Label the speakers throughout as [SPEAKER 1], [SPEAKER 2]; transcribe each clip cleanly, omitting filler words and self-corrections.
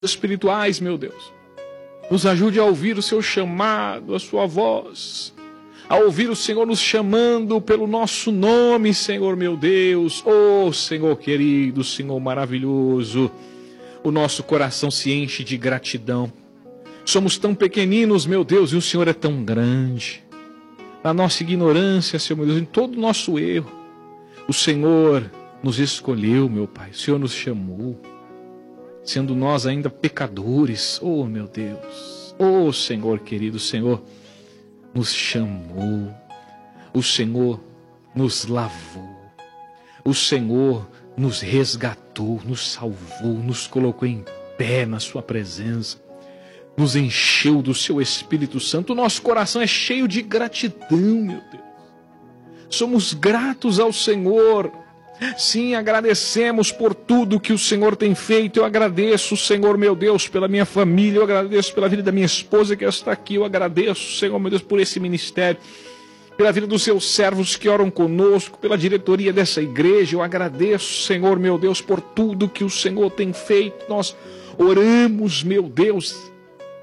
[SPEAKER 1] espirituais, meu Deus. Nos ajude a ouvir o seu chamado, a sua voz, a ouvir o Senhor nos chamando pelo nosso nome, Senhor meu Deus. Oh, Senhor querido, Senhor maravilhoso, o nosso coração se enche de gratidão. Somos tão pequeninos, meu Deus, e o Senhor é tão grande. Na nossa ignorância, Senhor meu Deus, em todo o nosso erro, o Senhor nos escolheu, meu Pai. O Senhor nos chamou, sendo nós ainda pecadores. Oh, meu Deus. Oh, Senhor querido, o Senhor nos chamou. O Senhor nos lavou. O Senhor nos resgatou, nos salvou, nos colocou em pé na sua presença. Nos encheu do seu Espírito Santo. O nosso coração é cheio de gratidão, meu Deus. Somos gratos ao Senhor. Sim, agradecemos por tudo que o Senhor tem feito. Eu agradeço, Senhor meu Deus, pela minha família. Eu agradeço pela vida da minha esposa que está aqui. Eu agradeço, Senhor meu Deus, por esse ministério, pela vida dos seus servos que oram conosco, pela diretoria dessa igreja. Eu agradeço, Senhor meu Deus, por tudo que o Senhor tem feito. Nós oramos, meu Deus,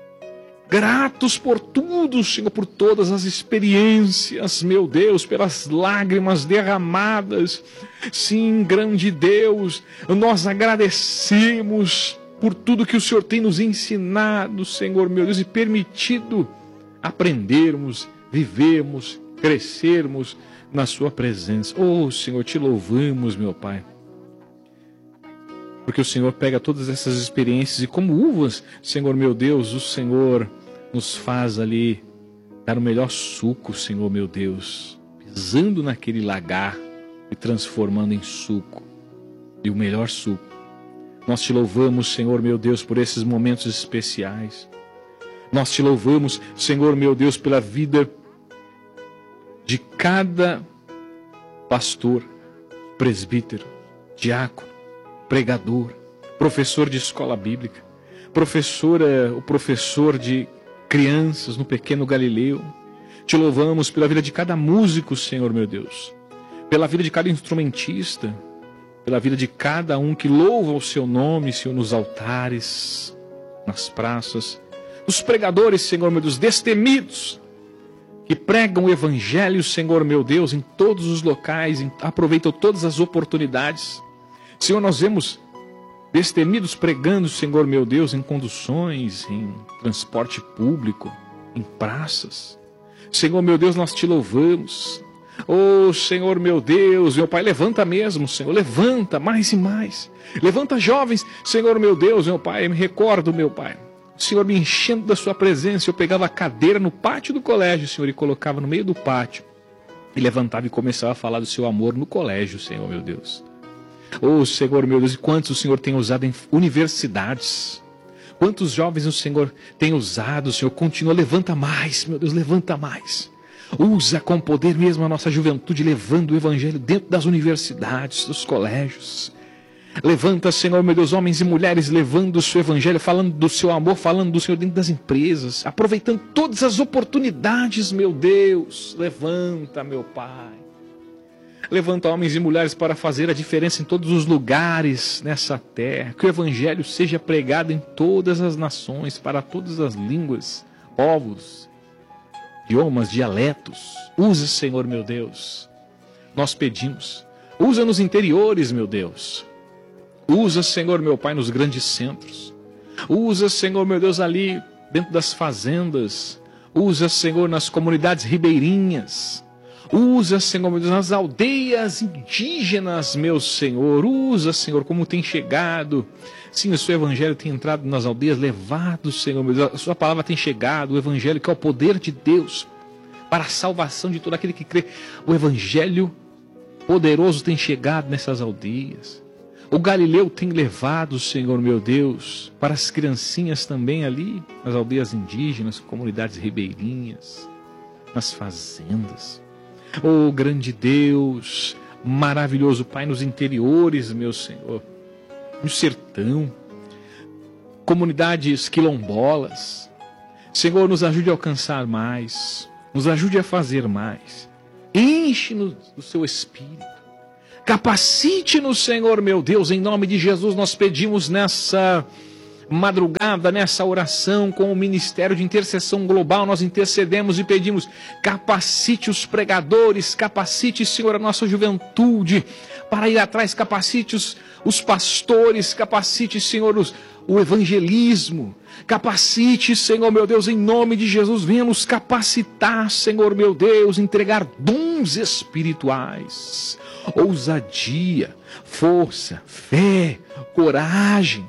[SPEAKER 1] gratos por tudo, Senhor, por todas as experiências, meu Deus, pelas lágrimas derramadas. Sim, grande Deus, nós agradecemos por tudo que o Senhor tem nos ensinado, Senhor, meu Deus, e permitido aprendermos, vivermos, crescermos na sua presença. Oh, Senhor, te louvamos, meu Pai, porque o Senhor pega todas essas experiências e como uvas, Senhor meu Deus, o Senhor nos faz ali dar o melhor suco, Senhor meu Deus, pisando naquele lagar e transformando em suco, e o melhor suco. Nós te louvamos, Senhor meu Deus, por esses momentos especiais. Nós te louvamos, Senhor meu Deus, pela vida de cada pastor, presbítero, diácono, pregador, professor de escola bíblica, o professor de crianças no Pequeno Galileu. Te louvamos pela vida de cada músico, Senhor meu Deus, pela vida de cada instrumentista, pela vida de cada um que louva o seu nome, Senhor, nos altares, nas praças, os pregadores, Senhor meu Deus, destemidos, que pregam o Evangelho, Senhor meu Deus, em todos os locais, aproveitam todas as oportunidades. Senhor, nós vemos destemidos pregando, Senhor meu Deus, em conduções, em transporte público, em praças. Senhor meu Deus, nós te louvamos. Oh, Senhor meu Deus, meu Pai, levanta mesmo, Senhor, levanta mais e mais. Levanta jovens, Senhor meu Deus, meu Pai, eu me recordo, meu Pai, o Senhor me enchendo da sua presença. Eu pegava a cadeira no pátio do colégio, Senhor, e colocava no meio do pátio, e levantava e começava a falar do seu amor no colégio, Senhor meu Deus. Oh, Senhor meu Deus, e quantos o Senhor tem usado em universidades, quantos jovens o Senhor tem usado, Senhor, continua, levanta mais, meu Deus, levanta mais. Usa com poder mesmo a nossa juventude, levando o Evangelho dentro das universidades, dos colégios. Levanta, Senhor, meu Deus, homens e mulheres levando o seu Evangelho, falando do seu amor, falando do Senhor dentro das empresas, aproveitando todas as oportunidades, meu Deus. Levanta, meu Pai. Levanta homens e mulheres para fazer a diferença em todos os lugares nessa terra. Que o Evangelho seja pregado em todas as nações, para todas as línguas, povos, idiomas, dialetos. Usa, Senhor, meu Deus. Nós pedimos. Usa nos interiores, meu Deus. Usa, Senhor, meu Pai, nos grandes centros. Usa, Senhor, meu Deus, ali dentro das fazendas. Usa, Senhor, nas comunidades ribeirinhas. Usa, Senhor, meu Deus, nas aldeias indígenas, meu Senhor. Usa, Senhor, como tem chegado. Sim, o seu Evangelho tem entrado nas aldeias, levado, Senhor, meu Deus. A sua palavra tem chegado, o Evangelho que é o poder de Deus para a salvação de todo aquele que crê. O Evangelho poderoso tem chegado nessas aldeias. O Galileu tem levado, Senhor, meu Deus, para as criancinhas também ali, nas aldeias indígenas, comunidades ribeirinhas, nas fazendas. Oh, grande Deus, maravilhoso Pai, nos interiores, meu Senhor, no sertão, comunidades quilombolas. Senhor, nos ajude a alcançar mais, nos ajude a fazer mais. Enche-nos do seu Espírito. Capacite-nos, Senhor, meu Deus, em nome de Jesus nós pedimos nessa madrugada, nessa oração com o Ministério de Intercessão Global, nós intercedemos e pedimos: capacite os pregadores, capacite, Senhor, a nossa juventude para ir atrás, capacite os pastores, capacite, Senhor, o evangelismo, capacite, Senhor meu Deus, em nome de Jesus, venha nos capacitar, Senhor meu Deus, entregar dons espirituais, ousadia, força, fé, coragem,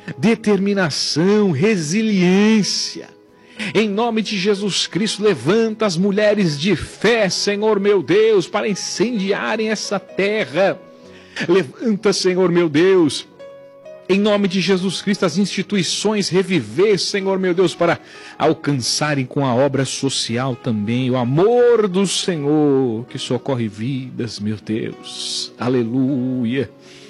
[SPEAKER 1] determinação, resiliência. Em nome de Jesus Cristo, levanta as mulheres de fé, Senhor meu Deus, para incendiarem essa terra. Levanta, Senhor meu Deus, em nome de Jesus Cristo, as instituições reviver, Senhor meu Deus, para alcançarem com a obra social também o amor do Senhor, que socorre vidas, meu Deus. Aleluia.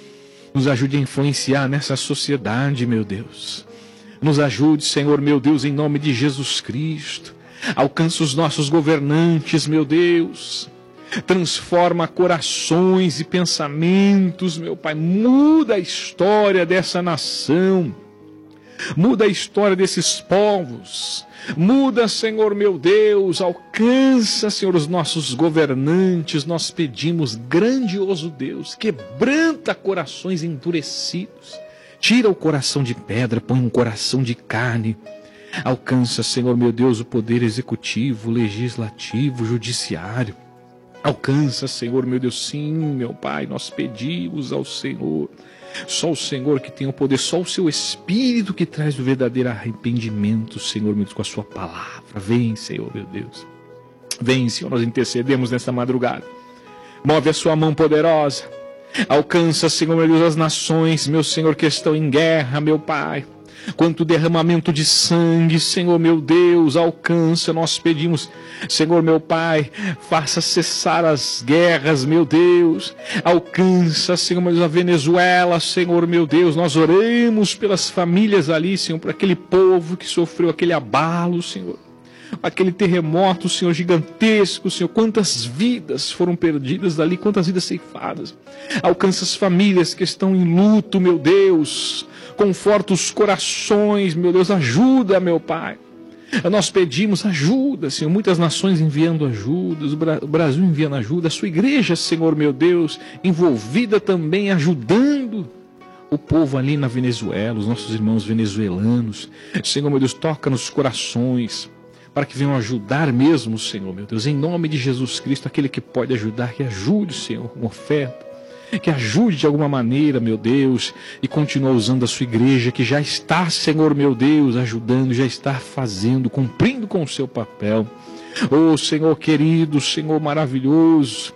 [SPEAKER 1] Nos ajude a influenciar nessa sociedade, meu Deus. Nos ajude, Senhor meu Deus, em nome de Jesus Cristo. Alcança os nossos governantes, meu Deus. Transforma corações e pensamentos, meu Pai. Muda a história dessa nação. Muda a história desses povos. Muda, Senhor meu Deus. Alcança, Senhor, os nossos governantes. Nós pedimos, grandioso Deus, quebranta corações endurecidos. Tira o coração de pedra, põe um coração de carne. Alcança, Senhor meu Deus, o poder executivo, legislativo, judiciário. Alcança, Senhor meu Deus, sim, meu Pai, nós pedimos ao Senhor. Só o Senhor que tem o poder, só o seu Espírito que traz o verdadeiro arrependimento, Senhor meu Deus, com a sua palavra. Vem, Senhor meu Deus. Vem, Senhor, nós intercedemos nesta madrugada. Move a sua mão poderosa. Alcança, Senhor meu Deus, as nações, meu Senhor, que estão em guerra, meu Pai. Quanto derramamento de sangue, Senhor meu Deus, alcança, nós pedimos, Senhor meu Pai, faça cessar as guerras, meu Deus. Alcança, Senhor meu Deus, a Venezuela, Senhor meu Deus, nós oramos pelas famílias ali, Senhor, por aquele povo que sofreu aquele abalo, Senhor. Aquele terremoto, Senhor, gigantesco, Senhor, quantas vidas foram perdidas dali, quantas vidas ceifadas. Alcança as famílias que estão em luto, meu Deus. Conforta os corações, meu Deus, ajuda, meu Pai. Nós pedimos ajuda, Senhor, muitas nações enviando ajuda, o Brasil enviando ajuda, a sua igreja, Senhor, meu Deus, envolvida também, ajudando o povo ali na Venezuela, os nossos irmãos venezuelanos. Senhor, meu Deus, toca nos corações, para que venham ajudar mesmo, Senhor, meu Deus, em nome de Jesus Cristo, aquele que pode ajudar, que ajude, Senhor, com oferta. Que ajude de alguma maneira, meu Deus, e continue usando a sua igreja, que já está, Senhor, meu Deus, ajudando, já está fazendo, cumprindo com o seu papel. Oh, Senhor querido, Senhor maravilhoso,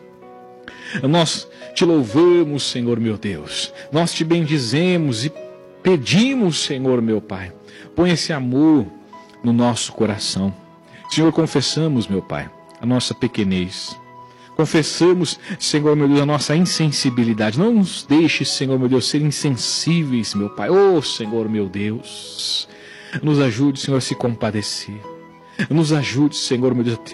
[SPEAKER 1] nós te louvamos, Senhor, meu Deus, nós te bendizemos e pedimos, Senhor, meu Pai, põe esse amor no nosso coração. Senhor, confessamos, meu Pai, a nossa pequenez. Confessamos, Senhor meu Deus, a nossa insensibilidade. Não nos deixe, Senhor meu Deus, ser insensíveis, meu Pai. Oh, Senhor meu Deus, nos ajude, Senhor, a se compadecer. Nos ajude, Senhor meu Deus,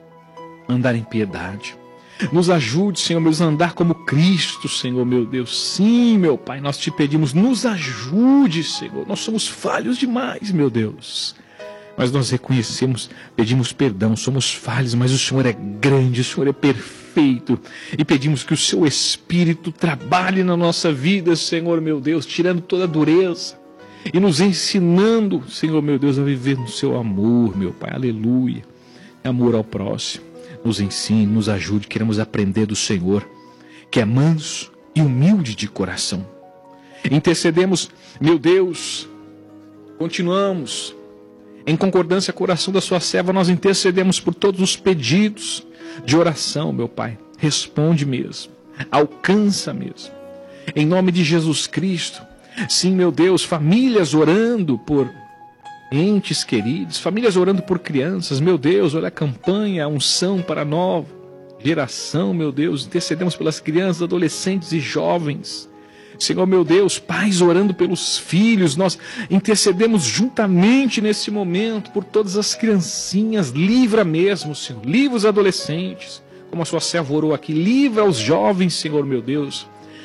[SPEAKER 1] a andar em piedade. Nos ajude, Senhor meu Deus, a andar como Cristo, Senhor meu Deus. Sim, meu Pai, nós te pedimos, nos ajude, Senhor. Nós somos falhos demais, meu Deus. Mas nós reconhecemos, pedimos perdão, somos falhos, mas o Senhor é grande, o Senhor é perfeito. E pedimos que o seu Espírito trabalhe na nossa vida, Senhor meu Deus, tirando toda a dureza e nos ensinando, Senhor meu Deus, a viver no seu amor, meu Pai, aleluia. Amor ao próximo, nos ensine, nos ajude, queremos aprender do Senhor, que é manso e humilde de coração. Intercedemos, meu Deus, continuamos. Em concordância com a oração da sua serva, nós intercedemos por todos os pedidos de oração, meu Pai. Responde mesmo, alcança mesmo. Em nome de Jesus Cristo, sim, meu Deus, famílias orando por entes queridos, famílias orando por crianças, meu Deus, olha a campanha, a unção para a nova geração, meu Deus. Intercedemos pelas crianças, adolescentes e jovens. Senhor meu Deus, pais orando pelos filhos, nós intercedemos juntamente nesse momento por todas as criancinhas. Livra mesmo, Senhor, livra os adolescentes, como a sua serva orou aqui, livra os jovens, Senhor meu Deus,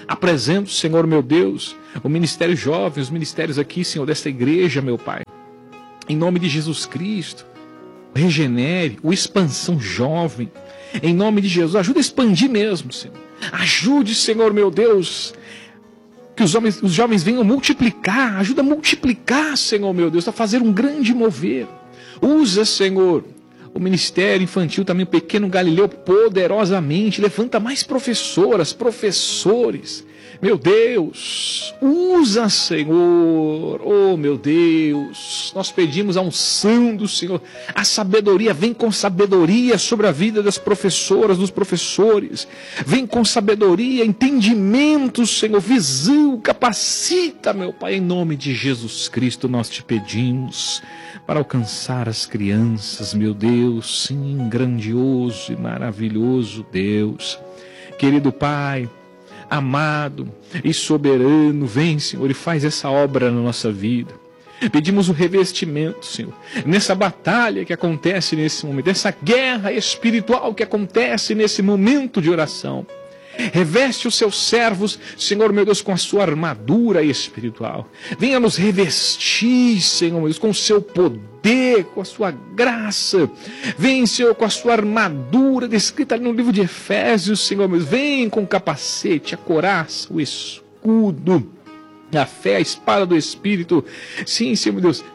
[SPEAKER 1] Apresento, Senhor meu Deus, o Ministério Jovem, os ministérios aqui, Senhor, desta igreja, meu Pai. Em nome de Jesus Cristo, regenere, o Expansão Jovem. Em nome de Jesus, ajuda a expandir mesmo, Senhor. Ajude, Senhor meu Deus, que os jovens venham multiplicar. Ajuda a multiplicar, Senhor meu Deus, a fazer um grande mover. Usa, Senhor, o Ministério Infantil, também o Pequeno Galileu, poderosamente. Levanta mais professoras, professores. Meu Deus, usa, Senhor. Oh, meu Deus, nós pedimos a unção do Senhor, a sabedoria. Vem com sabedoria sobre a vida das professoras, dos professores. Vem com sabedoria, entendimento, Senhor, visão, capacita, meu Pai. Em nome de Jesus Cristo nós te pedimos para alcançar as crianças, meu Deus. Sim, grandioso e maravilhoso Deus. Querido Pai, amado e soberano, vem, Senhor, e faz essa obra na nossa vida. Pedimos o revestimento, Senhor, nessa batalha que acontece nesse momento, essa guerra espiritual que acontece nesse momento de oração. Reveste os seus servos, Senhor meu Deus, com a sua armadura espiritual. Venha nos revestir, Senhor meu Deus, com o seu poder, com a sua graça. Vem, Senhor, com a sua armadura descrita ali no livro de Efésios, Senhor meu Deus. Vem com o capacete, a couraça, o escudo, a fé, a espada do Espírito. Sim, Senhor meu Deus,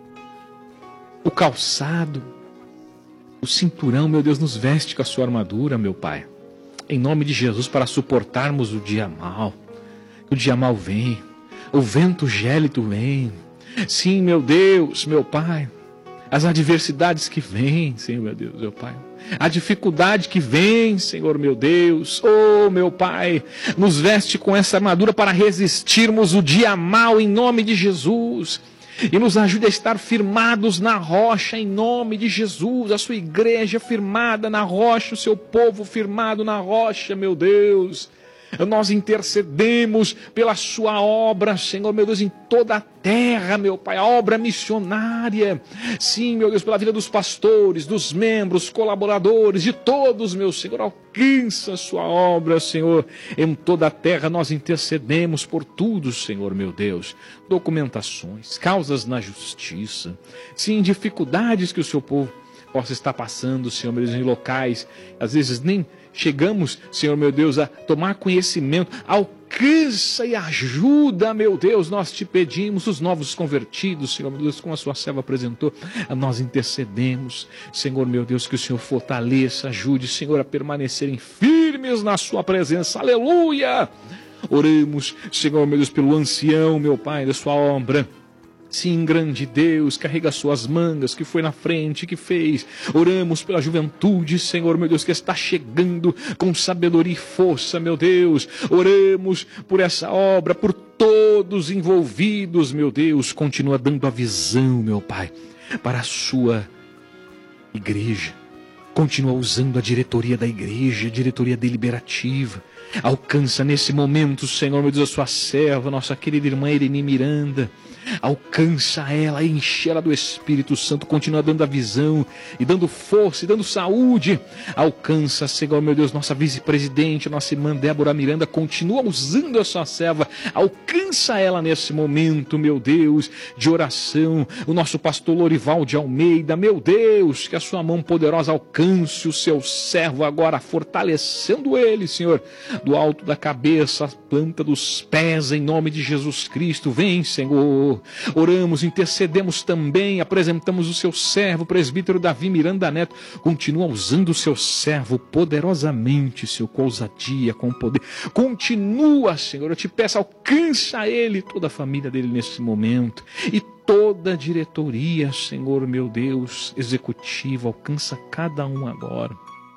[SPEAKER 1] o calçado, o cinturão, meu Deus, nos veste com a sua armadura, meu Pai. Em nome de Jesus, para suportarmos o dia mal. O dia mal vem, o vento gélido vem. Sim, meu Deus, meu Pai, as adversidades que vêm, Senhor, meu Deus, meu Pai. A dificuldade que vem, Senhor, meu Deus. Oh, meu Pai, nos veste com essa armadura para resistirmos o dia mal, em nome de Jesus. E nos ajude a estar firmados na rocha, em nome de Jesus. A sua igreja firmada na rocha, o seu povo firmado na rocha, meu Deus. Nós intercedemos pela sua obra, Senhor, meu Deus, em toda a terra, meu Pai, a obra missionária. Sim, meu Deus, pela vida dos pastores, dos membros, colaboradores, de todos, meu Senhor. Alcança a sua obra, Senhor, em toda a terra. Nós intercedemos por tudo, Senhor, meu Deus. Documentações, causas na justiça, sim, dificuldades que o seu povo possa estar passando, Senhor, meu Deus, em locais, às vezes nem chegamos, Senhor, meu Deus, a tomar conhecimento. Alcança e ajuda, meu Deus, nós te pedimos. Os novos convertidos, Senhor, meu Deus, como a sua serva apresentou, nós intercedemos, Senhor, meu Deus, que o Senhor fortaleça, ajude, Senhor, a permanecerem firmes na sua presença. Aleluia! Oramos, Senhor, meu Deus, pelo ancião, meu Pai, da sua obra. Sim, grande Deus, carrega suas mangas, que foi na frente, que fez. Oramos pela juventude, Senhor, meu Deus, que está chegando com sabedoria e força, meu Deus. Oramos por essa obra, por todos envolvidos, meu Deus. Continua dando a visão, meu Pai, para a sua igreja. Continua usando a diretoria da igreja, a diretoria deliberativa. Alcança nesse momento, Senhor, meu Deus, a sua serva, nossa querida irmã Irene Miranda. Alcança ela, enche ela do Espírito Santo, continua dando a visão e dando força e dando saúde. Alcança, Senhor, meu Deus, nossa vice-presidente, nossa irmã Débora Miranda, continua usando a sua serva. Alcança ela nesse momento, meu Deus, de oração. O nosso pastor Lorival de Almeida, meu Deus, que a sua mão poderosa alcance o seu servo agora, fortalecendo ele, Senhor, do alto da cabeça, a planta dos pés, em nome de Jesus Cristo. Vem, Senhor. Oramos, intercedemos também, apresentamos o seu servo, o presbítero Davi Miranda Neto. Continua usando o seu servo poderosamente, Senhor, com ousadia, com poder. Continua, Senhor, eu te peço, alcança ele, toda a família dele nesse momento. E toda a diretoria, Senhor, meu Deus, executiva, alcança cada um agora.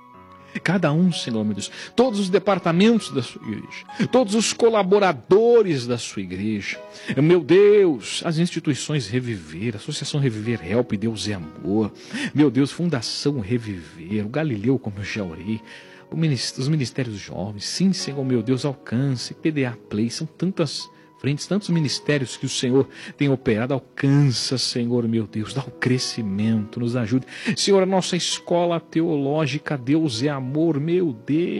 [SPEAKER 1] Cada um, Senhor, meu Deus, todos os departamentos da sua igreja, todos os colaboradores da sua igreja, meu Deus, as instituições Reviver, Associação Reviver Help, Deus é Amor, meu Deus, Fundação Reviver, o Galileu, como eu já orei, os ministérios jovens, sim, Senhor, meu Deus, alcance, PDA Play, são tantas frentes, tantos ministérios que o Senhor tem operado. Alcança, Senhor meu Deus, dá o crescimento, nos ajude. Senhor, a nossa escola teológica, Deus é amor, meu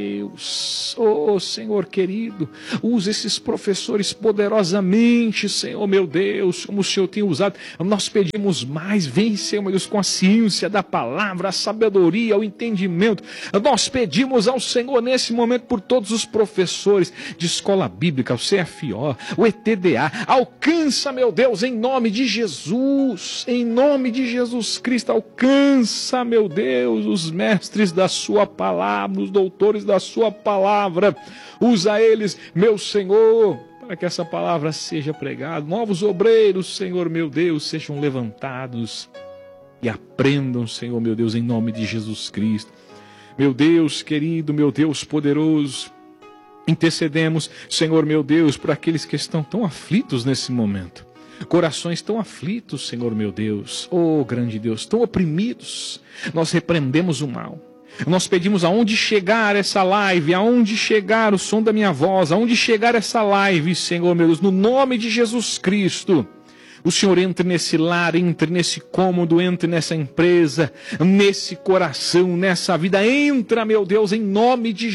[SPEAKER 1] Deus. Oh, Senhor querido, usa esses professores poderosamente, Senhor meu Deus, como o Senhor tem usado. Nós pedimos mais, vem, Senhor meu Deus, com a ciência da palavra, a sabedoria, o entendimento. Nós pedimos ao Senhor nesse momento por todos os professores de escola bíblica, o CFO, o ETDA. Alcança, meu Deus, em nome de Jesus, em nome de Jesus Cristo. Alcança, meu Deus, os mestres da sua palavra, os doutores da sua palavra. Usa eles, meu Senhor, para que essa palavra seja pregada. Novos obreiros, Senhor meu Deus, sejam levantados e aprendam, Senhor meu Deus, em nome de Jesus Cristo. Meu Deus querido, meu Deus poderoso, intercedemos, Senhor meu Deus, por aqueles que estão tão aflitos nesse momento. Corações tão aflitos, Senhor meu Deus, oh grande Deus, tão oprimidos. Nós repreendemos o mal. Nós pedimos aonde chegar essa live, aonde chegar o som da minha voz, aonde chegar essa live, Senhor meu Deus, no nome de Jesus Cristo. O Senhor entre nesse lar, entre nesse cômodo, entre nessa empresa, nesse coração, nessa vida. Entra, meu Deus, em nome de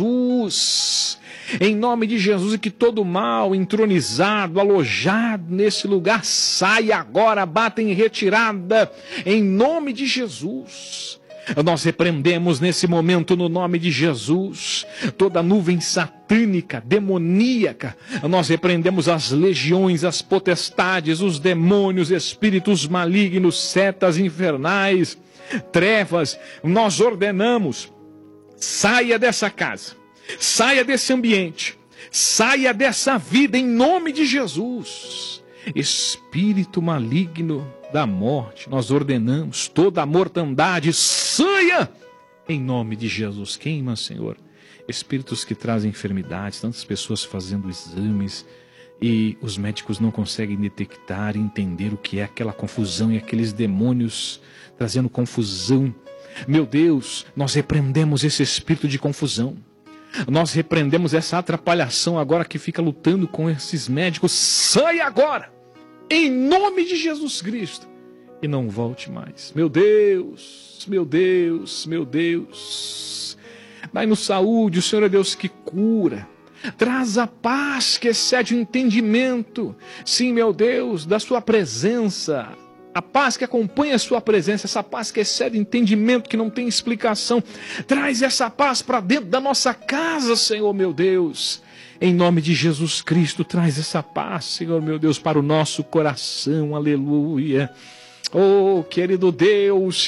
[SPEAKER 1] Jesus. Em nome de Jesus, e que todo mal entronizado, alojado nesse lugar, saia agora, bata em retirada, em nome de Jesus. Nós repreendemos nesse momento, no nome de Jesus, toda nuvem satânica, demoníaca. Nós repreendemos as legiões, as potestades, os demônios, espíritos malignos, setas infernais, trevas. Nós ordenamos, saia dessa casa, saia desse ambiente, saia dessa vida em nome de Jesus. Espírito maligno da morte, nós ordenamos toda a mortandade, saia em nome de Jesus. Queima, Senhor, espíritos que trazem enfermidades, tantas pessoas fazendo exames e os médicos não conseguem detectar, entender o que é aquela confusão e aqueles demônios trazendo confusão. Meu Deus, nós repreendemos esse espírito de confusão. Nós repreendemos essa atrapalhação agora que fica lutando com esses médicos. Saia agora, em nome de Jesus Cristo, e não volte mais. Meu Deus, meu Deus, meu Deus. Dai-nos saúde, o Senhor é Deus que cura. Traz a paz que excede o entendimento. Sim, meu Deus, da sua presença. A paz que acompanha a sua presença, essa paz que excede o entendimento, que não tem explicação. Traz essa paz para dentro da nossa casa, Senhor meu Deus. Em nome de Jesus Cristo, traz essa paz, Senhor meu Deus, para o nosso coração. Aleluia. Oh, querido Deus,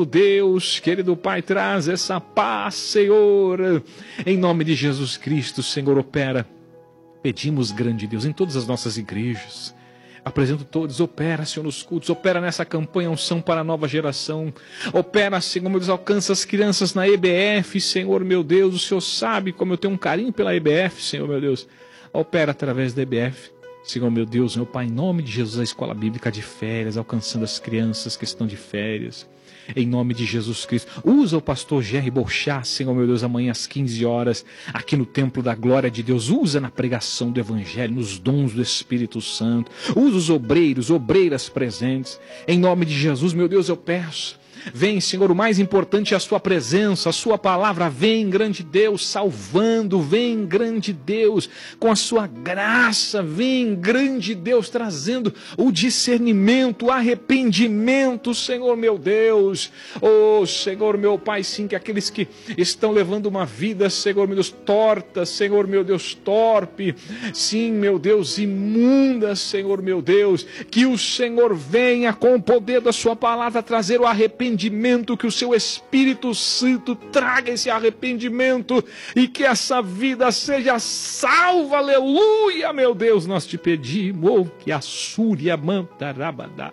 [SPEAKER 1] querido Pai, traz essa paz, Senhor. Em nome de Jesus Cristo, Senhor, opera. Pedimos, grande Deus, em todas as nossas igrejas. Apresento todos, opera, Senhor, nos cultos, opera nessa campanha Unção para a Nova Geração, opera, Senhor, meu Deus, alcança as crianças na EBF, Senhor, meu Deus, o Senhor sabe como eu tenho um carinho pela EBF, Senhor, meu Deus, opera através da EBF, Senhor, meu Deus, meu Pai, em nome de Jesus, a escola bíblica de férias, alcançando as crianças que estão de férias, em nome de Jesus Cristo. Usa o pastor Jerry Bolchá, Senhor meu Deus, amanhã às 15 horas, aqui no Templo da Glória de Deus. Usa na pregação do Evangelho, nos dons do Espírito Santo. Usa os obreiros, obreiras presentes. Em nome de Jesus, meu Deus, eu peço. Vem, Senhor, o mais importante é a sua presença, a sua palavra. Vem, grande Deus, salvando. Vem, grande Deus, com a sua graça. Vem, grande Deus, trazendo o discernimento, o arrependimento, Senhor, meu Deus. Oh, Senhor, meu Pai, sim, que aqueles que estão levando uma vida, Senhor, meu Deus, torta, Senhor, meu Deus, torpe. Sim, meu Deus, imunda, Senhor, meu Deus. Que o Senhor venha com o poder da sua palavra trazer o arrependimento, que o seu Espírito Santo traga esse arrependimento e que essa vida seja salva. Aleluia, meu Deus, nós te pedimos, oh, que a Súria Mantarabadás.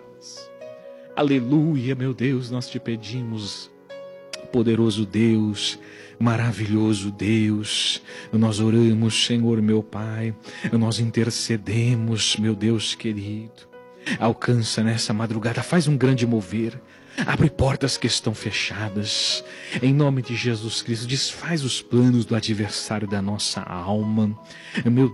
[SPEAKER 1] Aleluia, meu Deus, nós te pedimos, poderoso Deus, maravilhoso Deus, nós oramos, Senhor, meu Pai, nós intercedemos, meu Deus querido. Alcança nessa madrugada, faz um grande mover. Abre portas que estão fechadas. Em nome de Jesus Cristo, desfaz os planos do adversário da nossa alma. Meu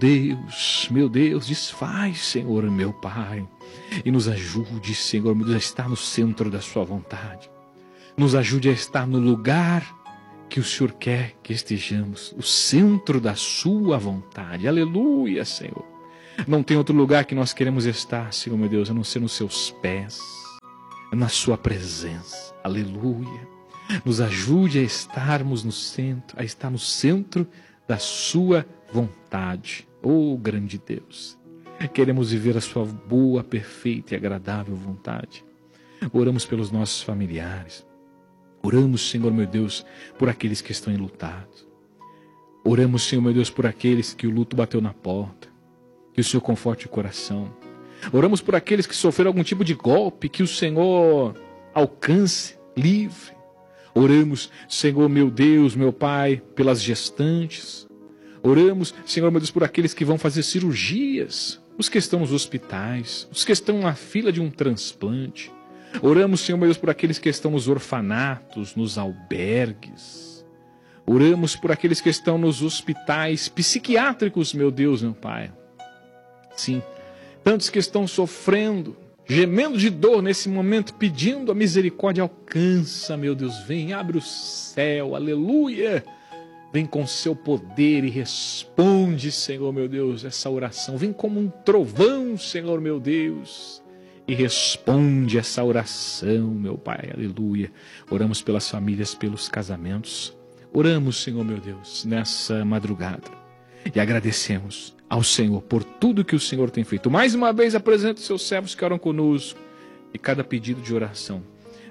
[SPEAKER 1] Deus, desfaz, Senhor, meu Pai. E nos ajude, Senhor, meu Deus, a estar no centro da sua vontade. Nos ajude a estar no lugar que o Senhor quer que estejamos, o centro da sua vontade. Aleluia, Senhor. Não tem outro lugar que nós queremos estar, Senhor, meu Deus, a não ser nos seus pés, na sua presença. Aleluia. Nos ajude a estarmos no centro, a estar no centro da sua vontade. Oh, grande Deus. Queremos viver a sua boa, perfeita e agradável vontade. Oramos pelos nossos familiares. Oramos, Senhor, meu Deus, por aqueles que estão enlutados. Oramos, Senhor, meu Deus, por aqueles que o luto bateu na porta. Que o Senhor conforte o coração. Oramos por aqueles que sofreram algum tipo de golpe, que o Senhor alcance, livre. Oramos, Senhor, meu Deus, meu Pai, pelas gestantes. Oramos, Senhor, meu Deus, por aqueles que vão fazer cirurgias, os que estão nos hospitais, os que estão na fila de um transplante. Oramos, Senhor, meu Deus, por aqueles que estão nos orfanatos, nos albergues. Oramos por aqueles que estão nos hospitais psiquiátricos, meu Deus, meu Pai. Sim, tantos que estão sofrendo, gemendo de dor nesse momento, pedindo a misericórdia. Alcança, meu Deus, vem, abre o céu, aleluia. Vem com seu poder e responde, Senhor, meu Deus, essa oração. Vem como um trovão, Senhor, meu Deus, e responde essa oração, meu Pai, aleluia. Oramos pelas famílias, pelos casamentos. Oramos, Senhor, meu Deus, nessa madrugada. E agradecemos ao Senhor por tudo que o Senhor tem feito. Mais uma vez apresento os seus servos que oram conosco e cada pedido de oração.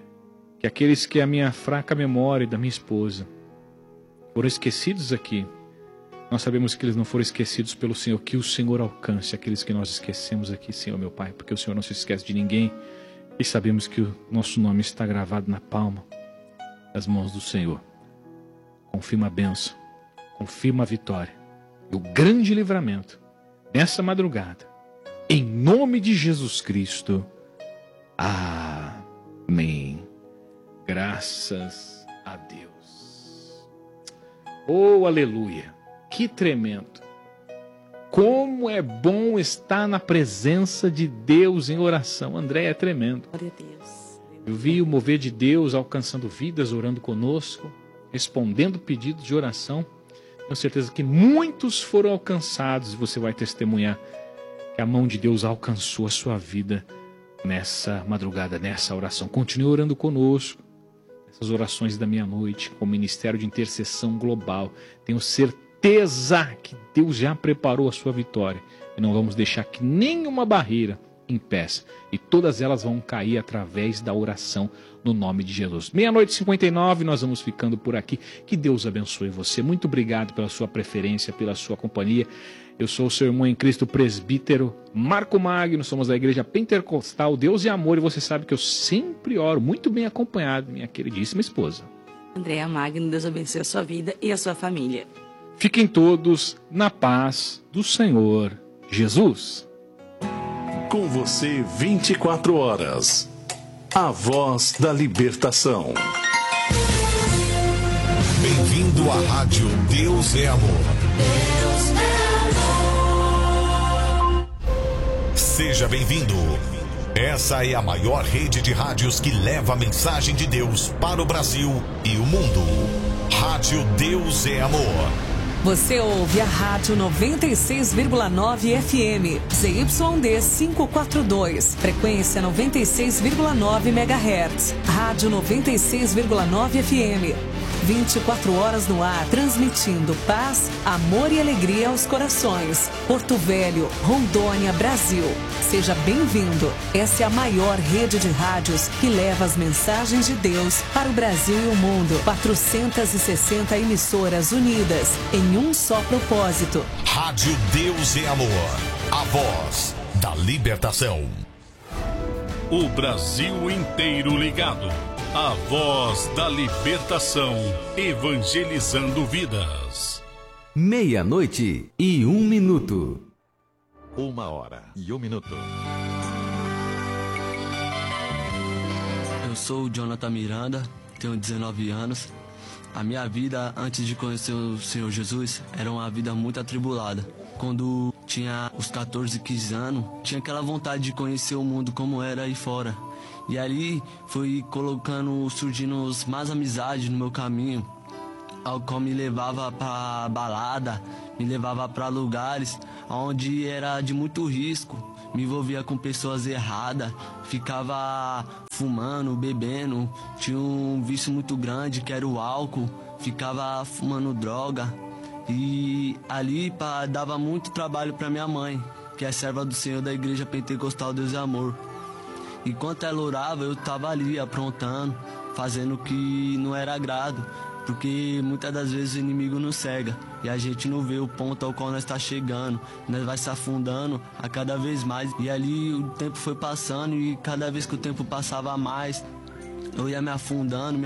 [SPEAKER 1] Que aqueles que a minha fraca memória da minha esposa foram esquecidos aqui, nós sabemos que eles não foram esquecidos pelo Senhor. Que o Senhor alcance aqueles que nós esquecemos aqui, Senhor, meu Pai, porque o Senhor não se esquece de ninguém e sabemos que o nosso nome está gravado na palma das mãos do Senhor. Confirma a bênção, confirma a vitória e o grande livramento nessa madrugada, em nome de Jesus Cristo. Amém. Graças a Deus. Oh, aleluia. Que tremendo. Como é bom estar na presença de Deus em oração. André, é tremendo.
[SPEAKER 2] Glória a Deus.
[SPEAKER 1] Eu vi o mover de Deus alcançando vidas, orando conosco, respondendo pedidos de oração. Tenho certeza que muitos foram alcançados e você vai testemunhar que a mão de Deus alcançou a sua vida nessa madrugada, nessa oração. Continue orando conosco, essas orações da meia-noite, com o Ministério de Intercessão Global. Tenho certeza que Deus já preparou a sua vitória e não vamos deixar que nenhuma barreira impeça. E todas elas vão cair através da oração no nome de Jesus. 00:59, nós vamos ficando por aqui. Que Deus abençoe você. Muito obrigado pela sua preferência, pela sua companhia. Eu sou o seu irmão em Cristo, presbítero Marco Magno, somos da Igreja Pentecostal Deus e Amor, e você sabe que eu sempre oro muito bem acompanhado, minha queridíssima esposa.
[SPEAKER 2] Andréa Magno, Deus abençoe a sua vida e a sua família.
[SPEAKER 1] Fiquem todos na paz do Senhor Jesus.
[SPEAKER 3] Com você 24 horas. A voz da libertação.
[SPEAKER 4] Bem-vindo à Rádio Deus é Amor. Deus é amor. Seja bem-vindo. Essa é a maior rede de rádios que leva a mensagem de Deus para o Brasil e o mundo. Rádio Deus é Amor.
[SPEAKER 5] Você ouve a Rádio 96,9 FM, ZYD 542, frequência 96,9 MHz, Rádio 96,9 FM, 24 horas no ar, transmitindo paz, amor e alegria aos corações. Porto Velho, Rondônia, Brasil. Seja bem-vindo. Essa é a maior rede de rádios que leva as mensagens de Deus para o Brasil e o mundo. 460 emissoras unidas em um só propósito.
[SPEAKER 4] Rádio Deus é Amor. A voz da libertação.
[SPEAKER 3] O Brasil inteiro ligado. A voz da libertação, evangelizando vidas.
[SPEAKER 6] 00:01.
[SPEAKER 4] 1h01.
[SPEAKER 6] sou o Jonathan Miranda, tenho 19 anos. A minha vida antes de conhecer o Senhor Jesus era uma vida muito atribulada. Quando tinha os 14, 15 anos, tinha aquela vontade de conhecer o mundo como era aí fora. E ali foi surgindo mais amizades no meu caminho, ao qual me levava pra balada, me levava para lugares onde era de muito risco, me envolvia com pessoas erradas, ficava fumando, bebendo, tinha um vício muito grande que era o álcool, ficava fumando droga. E ali dava muito trabalho para minha mãe, que é serva do Senhor da Igreja Pentecostal Deus é Amor. Enquanto ela orava, eu estava ali aprontando, fazendo o que não era agrado, porque muitas das vezes o inimigo nos cega e a gente não vê o ponto ao qual nós está chegando, nós vai se afundando a cada vez mais. E ali o tempo foi passando e cada vez que o tempo passava mais, eu ia me afundando,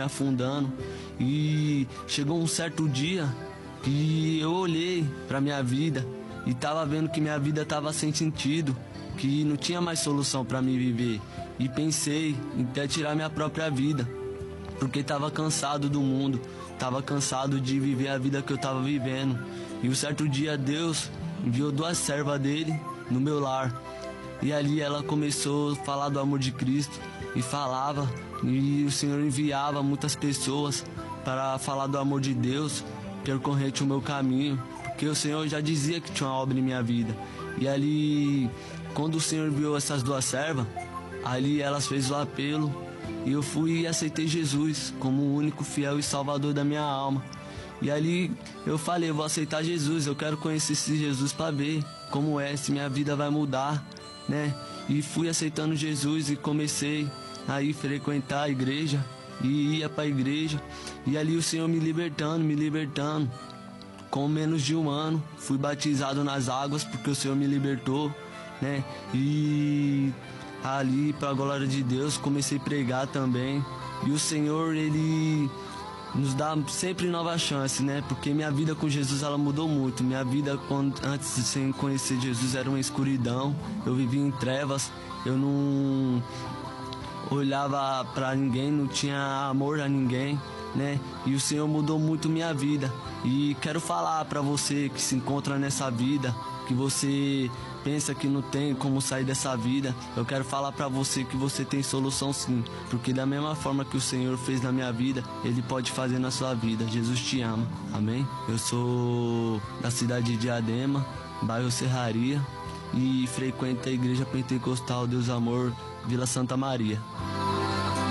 [SPEAKER 6] e chegou um certo dia que eu olhei para minha vida e estava vendo que minha vida estava sem sentido, que não tinha mais solução para me viver, e pensei em até tirar minha própria vida, porque estava cansado do mundo, estava cansado de viver a vida que eu estava vivendo. E um certo dia Deus enviou 2 servas dele no meu lar, e ali ela começou a falar do amor de Cristo e falava, e o Senhor enviava muitas pessoas para falar do amor de Deus percorrente o meu caminho, porque o Senhor já dizia que tinha uma obra em minha vida. E ali, quando o Senhor enviou essas 2 servas, ali elas fez o apelo e eu fui e aceitei Jesus como o único fiel e salvador da minha alma. E ali eu falei, eu vou aceitar Jesus, eu quero conhecer esse Jesus para ver como é, se minha vida vai mudar, né? E fui aceitando Jesus e comecei a ir frequentar a igreja e ia para a igreja. E ali o Senhor me libertando. Com menos de 1 ano, fui batizado nas águas porque o Senhor me libertou, né? E ali, para a glória de Deus, comecei a pregar também. E o Senhor, Ele nos dá sempre nova chance, né? Porque minha vida com Jesus, ela mudou muito. Minha vida, antes de sem conhecer Jesus, era uma escuridão. Eu vivia em trevas, eu não olhava para ninguém, não tinha amor a ninguém, né? E o Senhor mudou muito minha vida. E quero falar para você que se encontra nessa vida, que você pensa que não tem como sair dessa vida, eu quero falar para você que você tem solução sim, porque da mesma forma que o Senhor fez na minha vida, Ele pode fazer na sua vida. Jesus te ama, amém? Eu sou da cidade de Diadema, bairro Serraria, e frequento a Igreja Pentecostal Deus Amor, Vila Santa Maria.